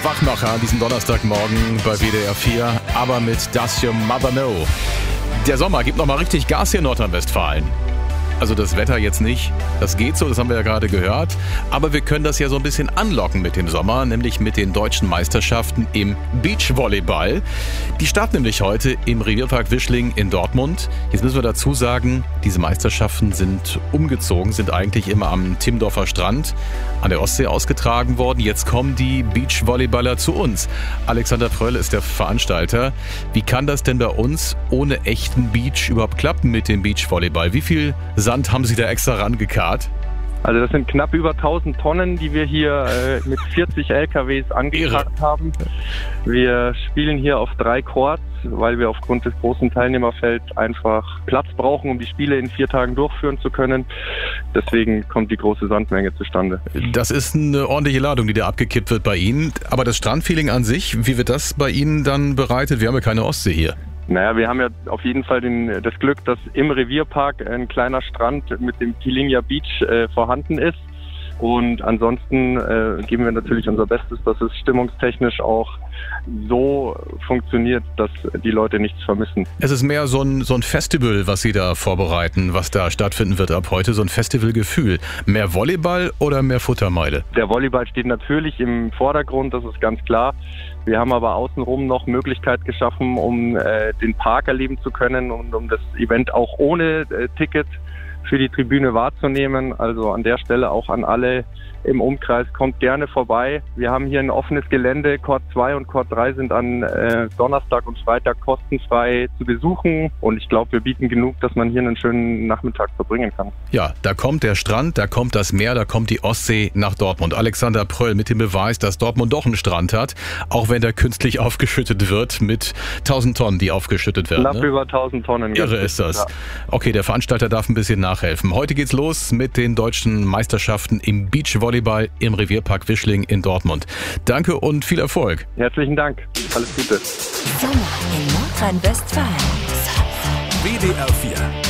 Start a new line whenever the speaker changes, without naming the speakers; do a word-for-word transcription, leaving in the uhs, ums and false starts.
Wachmacher an diesem Donnerstagmorgen bei W D R vier, aber mit Does Your Mother Know? Der Sommer gibt nochmal richtig Gas hier in Nordrhein-Westfalen. Also das Wetter jetzt nicht, das geht so, das haben wir ja gerade gehört. Aber wir können das ja so ein bisschen anlocken mit dem Sommer, nämlich mit den deutschen Meisterschaften im Beachvolleyball. Die starten nämlich heute im Revierpark Wischling in Dortmund. Jetzt müssen wir dazu sagen, diese Meisterschaften sind umgezogen, sind eigentlich immer am Timmendorfer Strand an der Ostsee ausgetragen worden. Jetzt kommen die Beachvolleyballer zu uns. Alexander Pröll ist der Veranstalter. Wie kann das denn bei uns ohne echten Beach überhaupt klappen mit dem Beachvolleyball? Wie viel Sand haben Sie da extra rangekarrt?
Also das sind knapp über tausend Tonnen, die wir hier äh, mit vierzig L K Ws angekarrt haben. Wir spielen hier auf drei Courts, weil wir aufgrund des großen Teilnehmerfelds einfach Platz brauchen, um die Spiele in vier Tagen durchführen zu können. Deswegen kommt die große Sandmenge zustande.
Das ist eine ordentliche Ladung, die da abgekippt wird bei Ihnen. Aber das Strandfeeling an sich, wie wird das bei Ihnen dann bereitet? Wir haben ja keine Ostsee hier.
Naja, wir haben ja auf jeden Fall den, das Glück, dass im Revierpark ein kleiner Strand mit dem Pilinja Beach äh, vorhanden ist. Und ansonsten äh, geben wir natürlich unser Bestes, dass es stimmungstechnisch auch so funktioniert, dass die Leute nichts vermissen.
Es ist mehr so ein, so ein Festival, was Sie da vorbereiten, was da stattfinden wird ab heute, so ein Festivalgefühl. Mehr Volleyball oder mehr Futtermeile?
Der Volleyball steht natürlich im Vordergrund, das ist ganz klar. Wir haben aber außenrum noch Möglichkeit geschaffen, um äh, den Park erleben zu können und um das Event auch ohne äh, Ticket für die Tribüne wahrzunehmen. Also an der Stelle auch an alle im Umkreis, kommt gerne vorbei. Wir haben hier ein offenes Gelände. Court zwei und Court drei sind an äh, Donnerstag und Freitag kostenfrei zu besuchen. Und ich glaube, wir bieten genug, dass man hier einen schönen Nachmittag verbringen kann.
Ja, da kommt der Strand, da kommt das Meer, da kommt die Ostsee nach Dortmund. Alexander Pröll mit dem Beweis, dass Dortmund doch einen Strand hat, auch wenn der künstlich aufgeschüttet wird mit tausend Tonnen, die aufgeschüttet werden.
Knapp
Ne?
über tausend Tonnen.
Irre ist das.
Ja.
Okay, der Veranstalter darf ein bisschen nachhelfen. Heute geht's los mit den deutschen Meisterschaften im Beachvolleyball im Revierpark Wischling in Dortmund. Danke und viel Erfolg.
Herzlichen Dank. Alles Gute.
Sommer in Nordrhein-Westfalen.
W D R vier